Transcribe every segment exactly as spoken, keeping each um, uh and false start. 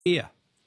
beer?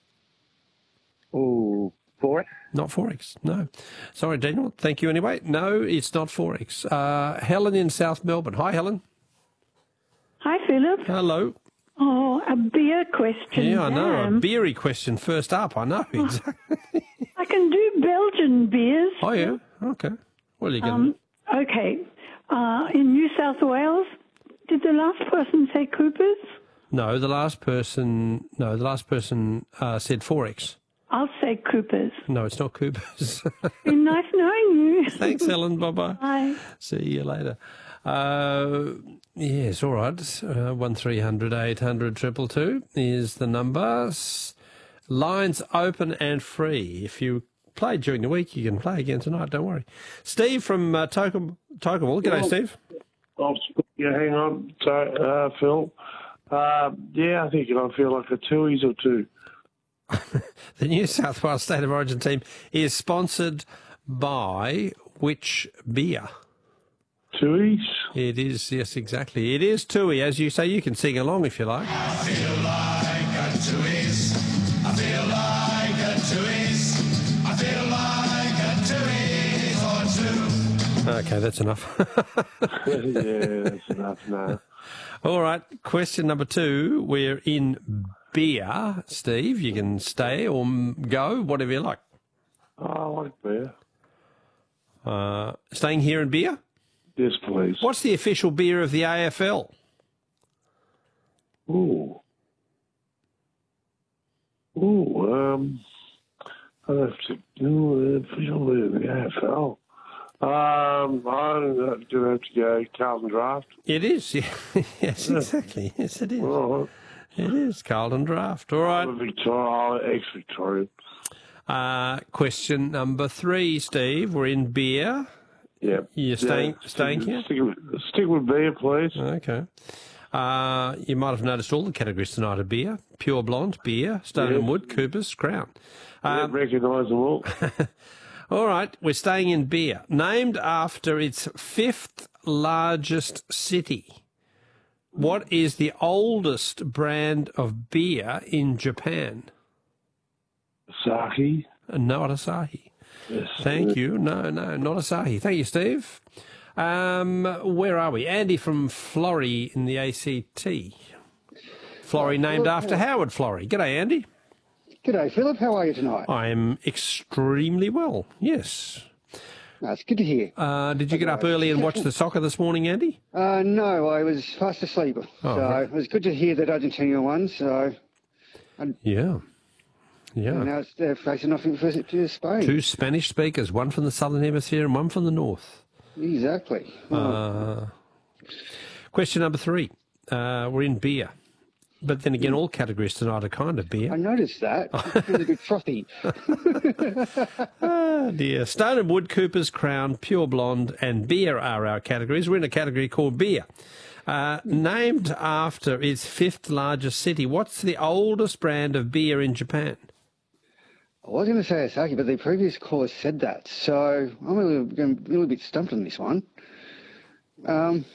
Oh, Forex? Not Forex, no. Sorry, Daniel. Thank you anyway. No, it's not Forex. Uh, Helen in South Melbourne. Hi, Helen. Hi, Philip. Hello. Oh, a beer question. Yeah, I know. A damn. beery question first up. I know. Exactly. I can do Belgian beers. Oh, yeah. Okay. What are you going to Um, do? okay. Uh, in New South Wales, did the last person say Coopers? No, the last person, no, the last person uh, said Forex. I'll say Coopers. No, it's not Cooper's. Been nice knowing you. Thanks, Helen. Bye-bye. Bye. See you later. Uh, yes, all right. Uh, one three hundred eight hundred two two two is the number. S- Lines open and free. If you played during the week, you can play again tonight. Don't worry. Steve from uh, Tokam- Tokawal. G'day, Well, Steve. I'll, yeah, hang on, so, uh, Phil. Uh, yeah, I think I feel like a twoies or two. The New South Wales State of Origin team is sponsored by which beer? Twoies? It is, yes, exactly. It is Tui. As you say, you can sing along if you like. I feel like a twoies. I feel like a twoies. I feel like a twoies or two. Okay, that's enough. Yeah, that's enough now. All right, question number two. We're in beer. Steve, you can stay or m- go, whatever you like. Oh, I like beer. Uh, staying here in beer? Yes, please. What's the official beer of the A F L? Ooh. Ooh, um, I have to do the official beer of the A F L. Um, I'm going to have to go Carlton Draft. It is, yeah. Yes, exactly. Yes, it is. Oh, It is Carlton Draft. All right. I'm a Victoria, oh, ex-Victorian. Uh, question number three, Steve. We're in beer. Yeah. You're staying, Yeah, staying stick, here? Stick with, stick with beer, please. Okay. Uh, you might have noticed all the categories tonight are beer. Pure Blonde, beer, Stone Yes. and Wood, Cooper's, Crown. I Um, recognise them all. all right, we're staying in beer. Named after its fifth largest city. What is the oldest brand of beer in Japan? Asahi. Not Asahi. Yes. Thank you. No, no, not Asahi. Thank you, Steve. Um, where are we? Andy from Florrie in the A C T. Florrie named after Howard Florrie. G'day, Andy. G'day, Philip. How are you tonight? I am extremely well, yes. That's good to hear. Uh, did you get up early and watch the soccer this morning, Andy? Uh, no, I was fast asleep. Oh, so right. it was good to hear that Argentina won. So Yeah. Yeah. now it's, they're facing off in- to Spain. Two Spanish speakers, one from the southern hemisphere and one from the north. Exactly. Uh, question number three. Uh, we're in beer. But then again, all categories tonight are kind of I beer. noticed that. It was a bit frothy. Oh, dear. Stone and Wood, Cooper's, Crown, Pure Blonde and beer are our categories. We're in a category called beer. Uh, named after its fifth largest city. What's the oldest brand of beer in Japan? I was going to say Asahi, but the previous caller said that. So I'm a little, a little bit stumped on this one. Um,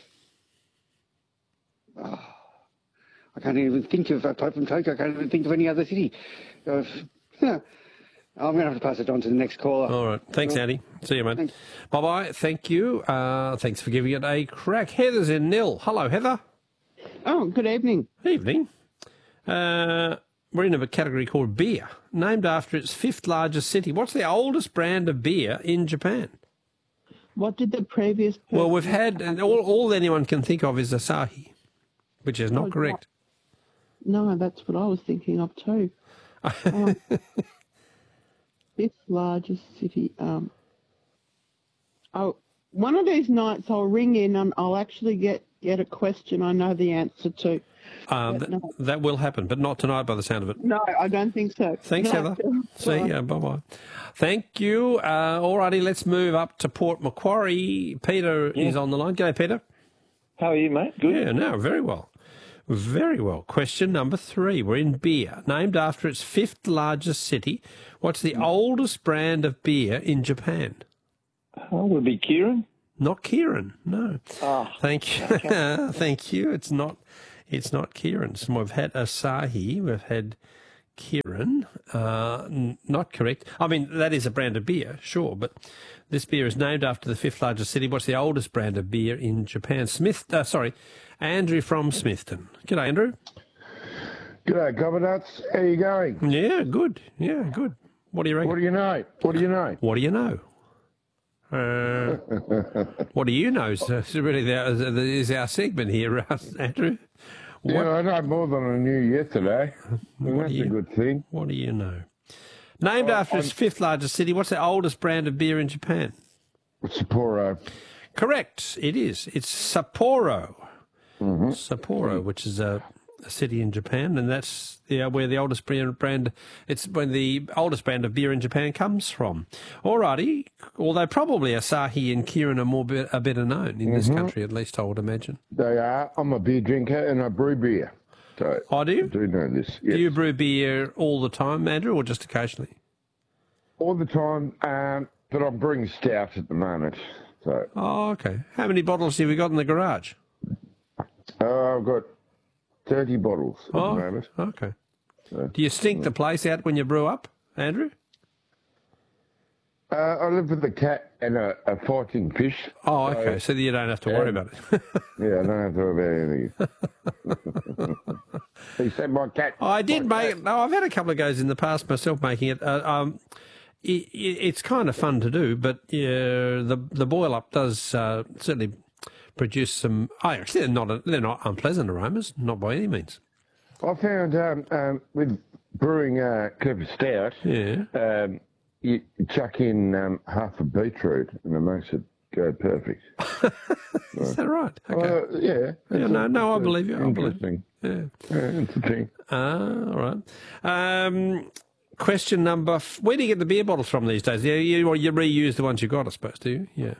oh, I can't even think of, apart from Tokyo, I can't even think of any other city. Of, I'm going to have to pass it on to the next caller. All right. Thanks, Andy. See you, mate. Thanks. Bye-bye. Thank you. Uh, thanks for giving it a crack. Heather's in Nil. Hello, Heather. Oh, good evening. Evening. Uh, we're in a category called beer, named after its fifth largest city. What's the oldest brand of beer in Japan? What did the previous... Well, we've had, and all, all anyone can think of is Asahi, which is not Oh, correct. No, that's what I was thinking of too. Um, fifth largest city. Um, oh, one of these nights I'll ring in and I'll actually get, get a question I know the answer to. Um, But th- no. that will happen, but not tonight by the sound of it. No, I don't think so. Thanks, No. Heather. See Bye. ya. Bye-bye. Thank you. Uh, all righty, let's move up to Port Macquarie. Peter is on the line. G'day, Peter. How are you, mate? Good. Yeah, no, very well. Very well. Question number three. We're in beer. Named after its fifth largest city, what's the oldest brand of beer in Japan? Oh, would it be Kieran? Not Kirin, no. Ah, Thank you. Thank you. It's not It's not Kieran's. We've had Asahi, we've had Kieran. Uh, n- not correct. I mean, that is a brand of beer, sure, but this beer is named after the fifth largest city. What's the oldest brand of beer in Japan? Smith, uh, sorry, Andrew from Smithton. G'day, Andrew. G'day, Covernuts. How you going? Yeah, good. Yeah, good. What do you reckon? What do you know? What do you know? What do you know? Uh, what do you know? So, so really, there is our segment here, Andrew. What, Yeah, I know more than I knew yesterday. And that's do you- a good thing. what do you know? Named after its fifth largest city, what's the oldest brand of beer in Japan? Sapporo. Correct, it is. It's Sapporo. Sapporo, which is a, a city in Japan, and that's yeah, where the oldest brand, brand it's when the oldest brand of beer in Japan comes from. Alrighty, although probably Asahi and Kirin are more be, are better known in this country, at least I would imagine. They are. I'm a beer drinker and I brew beer. So Oh, do I you? do know this. Yes. Do you brew beer all the time, Andrew, or just occasionally? All the time, um, but I'm brewing stout at the moment. So Oh, okay. How many bottles have we got in the garage? uh, I've got thirty bottles at Oh, the moment. okay. So, Do you stink the place out when you brew up, Andrew? uh, I live with a cat and a, a fighting fish. Oh, okay. So you don't have to worry Yeah. about it. Yeah, I don't have to worry about anything. He said my cat. I did my make cat- it. No, I've had a couple of goes in the past myself making it. Uh, um, it, it. It's kind of fun to do, but yeah, the the boil up does uh, certainly produce some. Oh, actually, they're not they're not unpleasant aromas, not by any means. I found um, um, with brewing uh, Clever Stout, Yeah. um, you chuck in um, half a beetroot and it makes it go perfect. Is that right? Okay. Uh, yeah. Yeah, it's no, a- no, I it's a believe you. I believe Interesting. Yeah. Yeah, it's a thing. Ah, all right. Um, question number. F- where do you get the beer bottles from these days? You, you, or you reuse the ones you got, I suppose, do you? Yeah.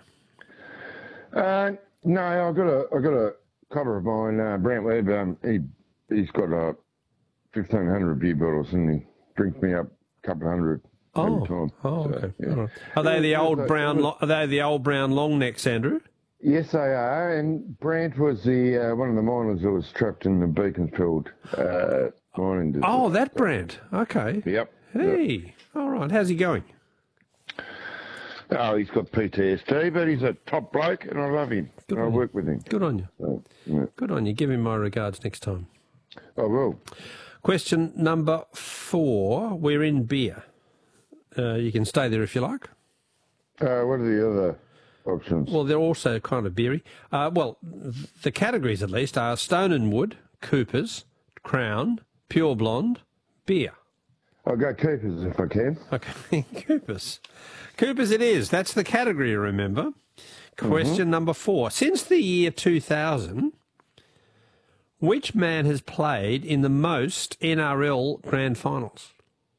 Uh, no, I got a I got a cover of mine, uh, Brant Webb. Um, he he's got uh, fifteen hundred beer bottles, and he drinks me up a couple of hundred Oh, every time. oh, So, okay. yeah. All right. Are they the It was old a- brown? it Lo- are they the old brown long necks, Andrew? Yes, they are. And Brant was the uh, one of the miners that was trapped in the Beaconsfield uh, mining district. Oh, that brand. Okay. Yep. Yep. Hey. All right. How's he going? Oh, he's got P T S D, but he's a top bloke, and I love him. And I on work with him. Good on you. So, yeah. Good on you. Give him my regards next time. I will. Question number four. We're in beer. Uh, you can stay there if you like. Uh, what are the other options? Well, they're also kind of beery. Uh, well, the categories at least are Stone and Wood, Coopers, Crown, Pure Blonde, beer. I'll go Keepers if I can. Okay, Coopers. Coopers it is. That's the category, remember. Question number four. Since the year two thousand, which man has played in the most N R L grand finals?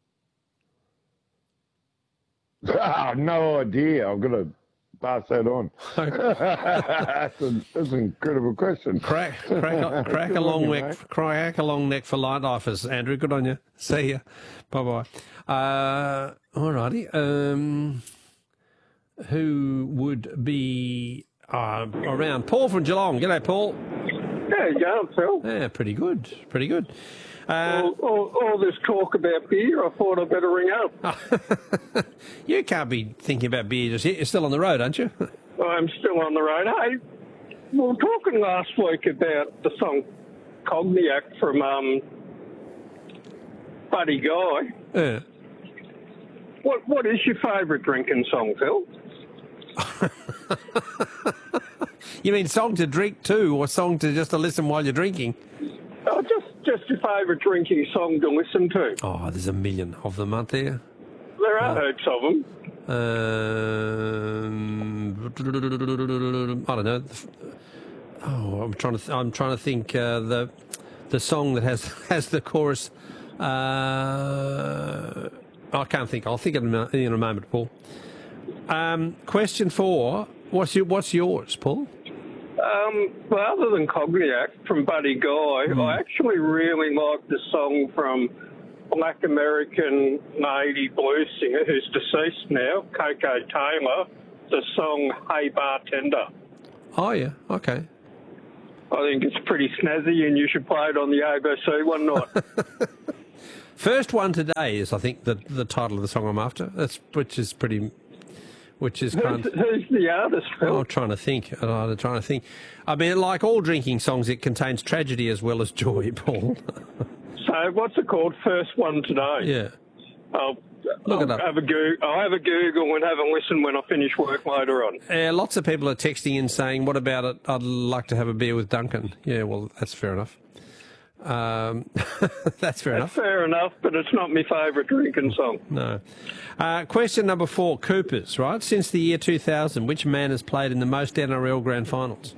Ah, no idea. I'm going to pass that on. that's, a, that's an incredible question. Crack, crack, crack Good a on long you, neck, mate. crack a long neck for light lifers. Andrew, good on you. See ya. Bye bye. Uh, alrighty. Um, who would be uh, around? Paul from Geelong. G'day, Paul. How you going, Phil? Yeah, pretty good. Pretty good. Uh, All, all, all this talk about beer, I thought I'd better ring up. you can't be thinking about beer just yet. You're still on the road, aren't you? I'm still on the road. Hey, we were talking last week about the song Cognac from um, Buddy Guy. Yeah. What What is your favourite drinking song, Phil? You mean song to drink too, or song to just to listen while you're drinking? Oh, just just your favourite drinking song to listen to. Oh, there's a million of them, aren't there? There are heaps of them. Um, I don't know. Oh, I'm trying to. Th- I'm trying to think. Uh, the the song that has has the chorus. Uh, I can't think. I'll think of it in a, in a moment, Paul. Um, question four. What's your What's yours, Paul? Um, well, other than Cognac from Buddy Guy, I actually really like the song from Black American Navy blues singer who's deceased now, Coco Taylor, the song Hey Bartender. Oh yeah. Okay. I think it's pretty snazzy and you should play it on the A B C one night. First One Today is, I think, the the title of the song I'm after. That's which is pretty, which is kind. Who's, who's the artist, Phil? Oh, I'm trying to think. I'm trying to think. I mean, like all drinking songs, it contains tragedy as well as joy, Paul. So what's it called? First One Today? Yeah. I'll, Look I'll it up. Have a go- I'll have a Google and have a listen when I finish work later on. Uh, lots of people are texting in saying, what about it? I'd like to have a beer with Duncan. Yeah, well, that's fair enough. Um, that's fair enough. Fair enough, but it's not my favourite drinking song. No. Uh, question number four, Coopers, right? Since the year two thousand, which man has played in the most N R L Grand Finals?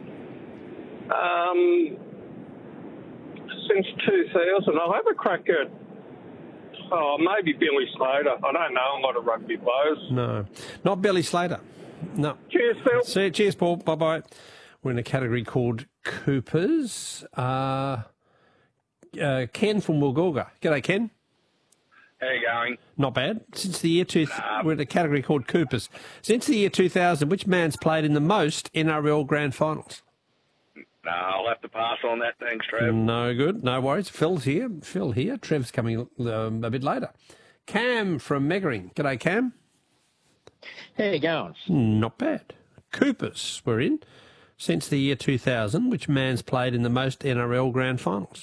Um, since two thousand, I'll have a crack at, oh, maybe Billy Slater. I don't know a lot of rugby players. No. Not Billy Slater. No. Cheers, Phil. See you. Cheers, Paul. Bye-bye. We're in a category called Coopers. Uh, uh, Ken from Woolgoolga. G'day, Ken. How you going? Not bad. Since the year two, th- we're in a category called Coopers. Since the year two thousand, which man's played in the most N R L Grand Finals? No, I'll have to pass on that. Thanks, Trev. No good. No worries. Phil's here. Phil here. Trev's coming um, a bit later. Cam from Meggering. G'day, Cam. How you going? Not bad. Coopers we're in. Since the year two thousand, which man's played in the most N R L Grand Finals?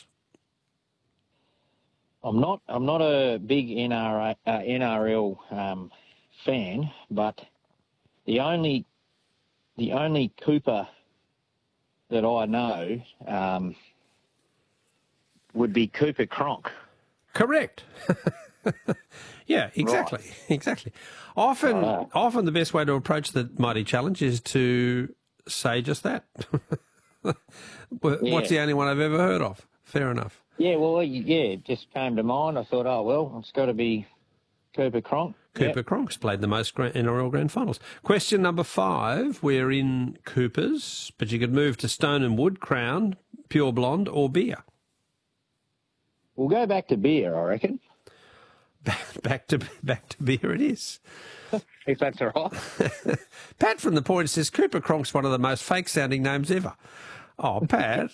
I'm not. I'm not a big N R, uh, N R L um, fan, but the only the only Cooper that I know um, would be Cooper Cronk. Correct. Yeah, exactly, right. exactly. Often, right. often the best way to approach the Mighty Challenge is to say just that. What's Yeah. the only one I've ever heard of? Fair enough. Yeah, well, yeah, it just came to mind. I thought, oh well, it's got to be Cooper Cronk. Cooper Yep. Cronk's played the most grand, N R L Grand Finals. Question number five. We're in Coopers, but you could move to Stone and Wood, Crown, Pure Blonde, or Beer. We'll go back to beer, I reckon, Back to back to beer it is. if that's all right. Pat from the Point says Cooper Cronk's one of the most fake-sounding names ever. Oh, Pat.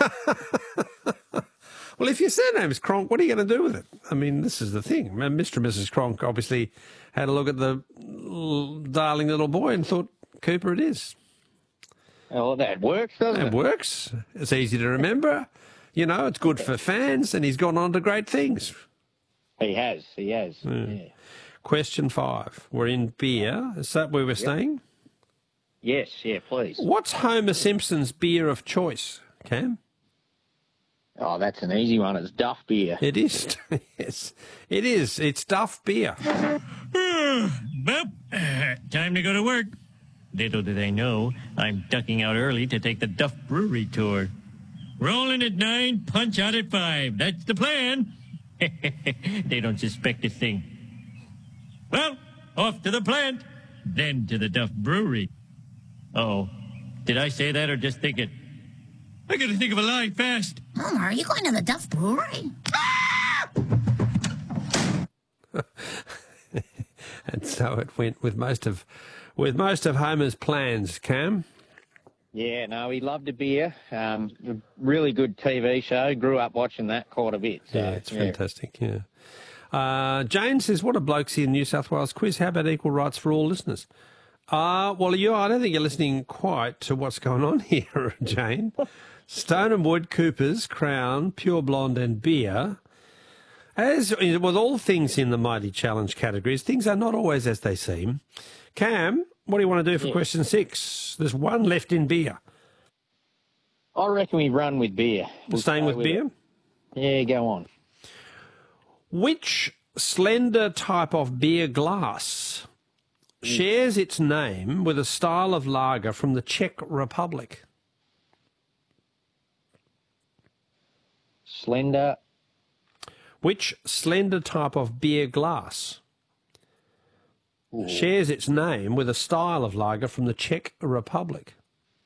Well, if your surname's Cronk, what are you going to do with it? I mean, this is the thing. Mister and Missus Cronk obviously had a look at the l- darling little boy and thought, Cooper it is. Well, that works, doesn't It it? works. It's easy to remember. You know, it's good for fans, and he's gone on to great things. He has. He has. Yeah. Question five. We're in beer. Is that where we're staying? Yes. Yeah. Please. What's Homer Simpson's beer of choice, Cam? Oh, that's an easy one. It's Duff beer. It is. Yes, it is. It's Duff beer. Well, time to go to work. Little do they know, I'm ducking out early to take the Duff Brewery tour. Rolling at nine, punch out at five. That's the plan. They don't suspect a thing. Well, off to the plant, then to the Duff Brewery. Uh-oh. Did I say that or just think it? I gotta think of a line fast. Homer, are you going to the Duff Brewery? And so it went with most of, with most of Homer's plans. Cam. Yeah, no, he loved a beer. Um, a really good T V show. Grew up watching that quite a bit. So, Yeah, it's fantastic. Yeah. Uh, Jane says, "What a blokes here in New South Wales quiz. How about equal rights for all listeners?" Uh, well, you, I don't think you're listening quite to what's going on here, Jane. Stone and Wood, Coopers, Crown, Pure Blonde, and Beer. As with all things in the Mighty Challenge categories, things are not always as they seem. Cam, what do you want to do for Yeah. question six? There's one left in beer. I reckon we run with beer. We'll Staying stay with beer? it. Yeah, go on. Which slender type of beer glass shares its name with a style of lager from the Czech Republic? Slender. Which slender type of beer glass Ooh. shares its name with a style of lager from the Czech Republic?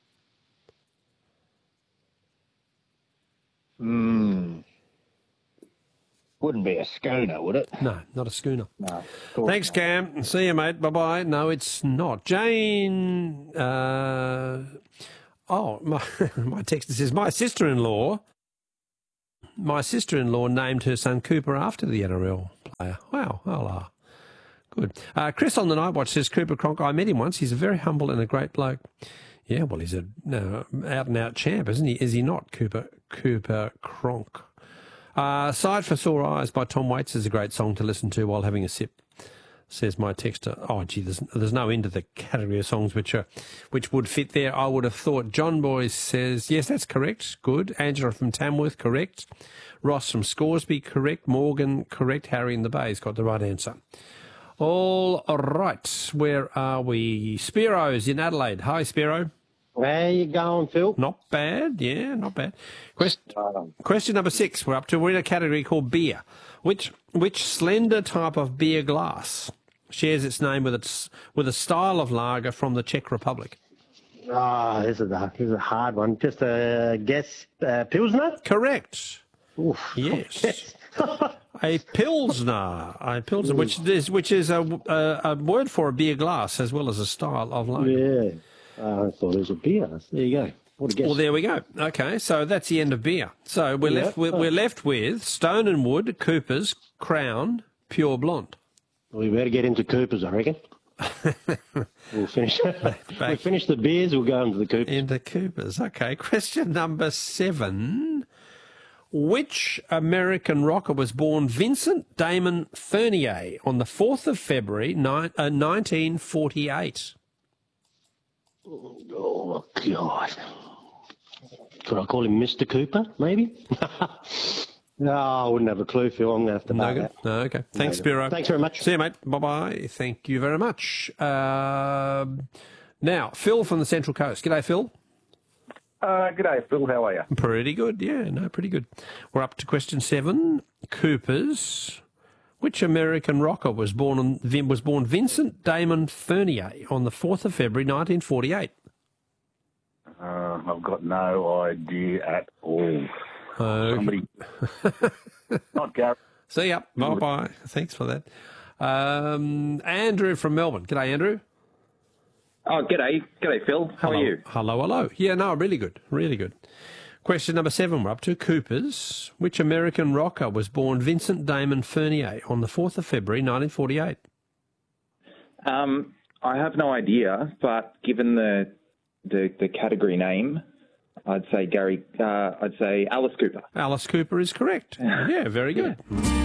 Hmm. Wouldn't be a schooner, would it? No, not a schooner. No. of course Thanks, not. Cam. See you, mate. Bye-bye. No, it's not. Jane... Uh, oh, my, my text says, my sister-in-law My sister-in-law named her son Cooper after the N R L player. Wow, well, uh, good. Uh, Chris on the Night Watch says, Cooper Cronk, I met him once. He's a very humble and a great bloke. Yeah, well, he's a no, out-and-out champ, isn't he? Is he not, Cooper Cooper Cronk? Uh, Sight for Sore Eyes by Tom Waits is a great song to listen to while having a sip, says my texter. Oh, gee, there's, there's no end to the category of songs which are, which would fit there, I would have thought. John Boyce says, yes, that's correct. Good. Angela from Tamworth, correct. Ross from Scoresby, correct. Morgan, correct. Harry in the Bay's got the right answer. All right. Where are we? Spiro's in Adelaide. Hi, Spiro. How you going, Phil? Not bad, yeah, not bad. Question, question number six. We're up to, we're in a category called beer. Which which slender type of beer glass shares its name with its with a style of lager from the Czech Republic? Ah, oh, this is a this is a hard one. Just a guess, uh, Pilsner. Correct. Oof. Yes. A Pilsner, a Pilsner, which is which is a, a a word for a beer glass as well as a style of lager. Yeah. Uh, I thought it was a beer. There you go. What a guess. Well, there we go. Okay, so that's the end of beer. So we're Yeah. left we're, we're left with Stone and Wood, Cooper's, Crown, Pure Blonde. We better get into Coopers, I reckon. We'll finish. We'll finish the beers. We'll go into the Coopers. Into Coopers. Okay. Question number seven. Which American rocker was born Vincent Damon Fernier on the fourth of February, ni- uh, nineteen forty-eight? Oh, God. Could I call him Mister Cooper, maybe? No, I wouldn't have a clue, Phil. I'm going to have to No, back good. that. No, okay. Thanks, No, Spiro. Thanks very much. See you, mate. Bye-bye. Thank you very much. Um now, Phil from the Central Coast. G'day, Phil. Uh, g'day, Phil. How are you? Pretty good. Yeah, no, pretty good. We're up to question seven. Coopers. Which American rocker was born on, Vin- was born Vincent Damon Fernier on the fourth of February, nineteen forty-eight? Uh, I've got no idea at all. Uh, Somebody. Not Gary. See ya. Bye-bye. Thanks for that. Um, Andrew from Melbourne. G'day, Andrew. Oh, g'day. G'day, Phil. How hello, are you? Hello, hello. Yeah, no, really good. Really good. Question number seven, we're up to Coopers. Which American rocker was born Vincent Damon Fernier on the fourth of February, nineteen forty-eight? Um, I have no idea, but given the the, the category name, I'd say Gary. Uh, I'd say Alice Cooper. Alice Cooper is correct. Yeah, very good.